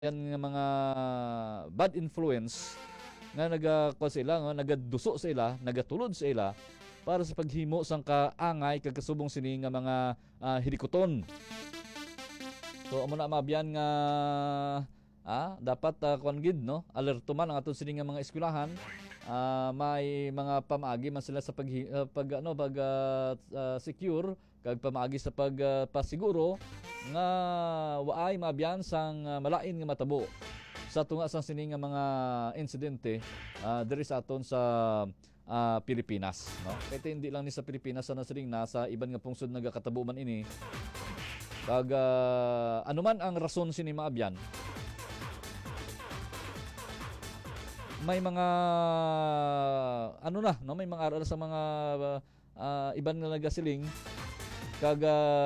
yan nga mga bad influence nga sila nga nagaduso sa ila, nagatulod sa ila para sa paghimo sang kaangay kagkasubong sini nga mga hilikoton. So amo na mabyan nga dapat kuan gid no, alerto man ang aton sini nga mga eskwelahan. May mga pamaagi man sila sa secure kag pamaagi sa pasiguro nga waay mabyan sang malain nga matabo sa tunga sang sini nga mga insidente diri sa aton sa Pilipinas, no? Kaya hindi lang ni sa Pilipinas sa nasiling nasa iban nga pungsod nagakatabo man ini. Kag ano man ang rason sini maabyan, may mga may mga aral sa mga iban nga nagasiling kag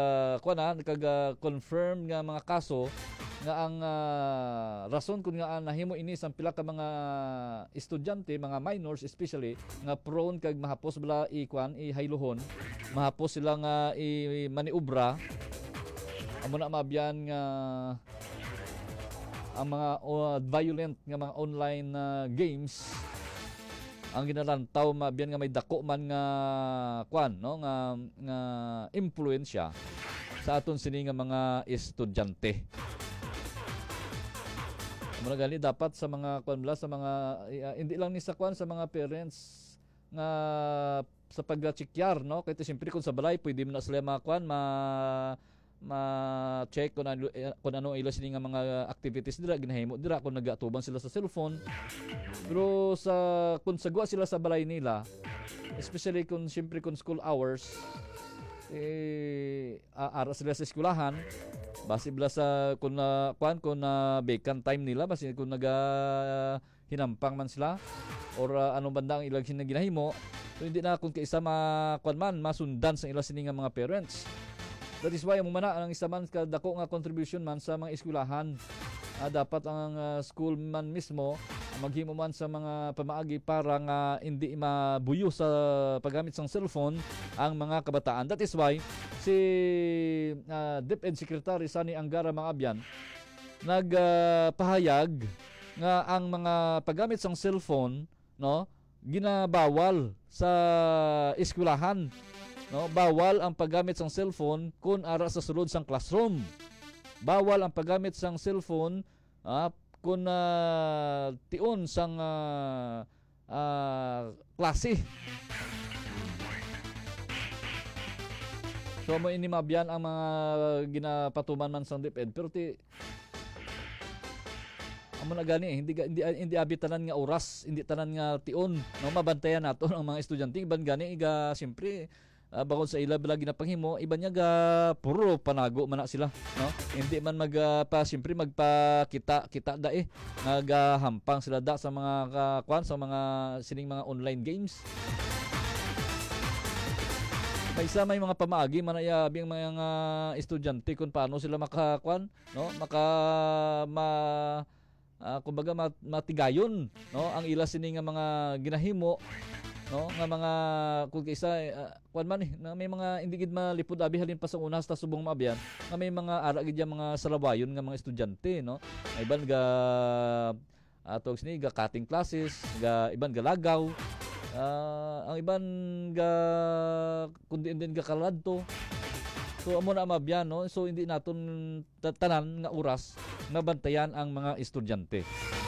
confirm nga mga kaso nga ang rason kun nga nahimo ini sa pila ka mga estudyante, mga minors especially nga prone kag mahapos bala ihayluhon, mahapos sila nga maniubra. Amo na mabyan nga ang mga violent nga mga online games ang ginalantaw mabyan nga may dako man nga nga impluwensya sa aton sini nga mga estudyante. Muna gali dapat sa mga sa mga hindi lang ni sa sa mga parents nga sa pagchekyar, no? Kaya siyempre kung sa balay pwede mo na sila ma-check kung ano ila sini nga mga activities dira ginahimo dira kung nagatubang sila sa cellphone. Pero kung sagwa sila sa balay nila, especially kung siyempre kung school hours, ara sila sa eskwelahan, base bala sa kung vacant time nila, base kung hinampang man sila or anong banda ang ilang ginahimo, so hindi na kung kaisa masundan sa ilang sini nga mga parents. That is why muna ang isa man kadako nga contribution man sa mga eskwelahan. Dapat ang school man mismo maghimo man sa mga pamaagi para nga hindi mabuyo sa paggamit ng cellphone ang mga kabataan. That is why si DepEd Secretary Sani Angara Mangabyan nagpahayag nga ang mga paggamit ng cellphone, no, ginabawal sa eskwelahan. No, bawal ang paggamit ng cellphone kung ara sa sulod sang classroom. Bawal ang paggamit ng cellphone kung tion sang klase. So mo ini mabyan ang mga ginapatuman man sang DepEd, pero amo na gani hindi abi tanan nga oras, hindi tanan nga tion, no, mabantayan nato ang mga estudyante iban gani siyempre bangod sa ila bala ginapanghimo iba niya puro panago man na sila, no, hindi man siyempre magpakita dae nagahampang sila sa mga sa mga sining mga online games. May mga pamaagi man ayabing mga estudyante kung paano sila kumbaga matigayon, no, ang ila sini nga mga ginahimo, no, nga mga kung kaisa na may mga hindi gid malipod abi halin pa sa unas ta subong mabyan nga may mga ara gid mga salawayon nga mga estudyante, no, iban sini cutting classes iban lagaw, ang iban kundi din kaladto. So amo na mabyan, no, so hindi naton tanan nga oras nabantayan ang mga estudyante.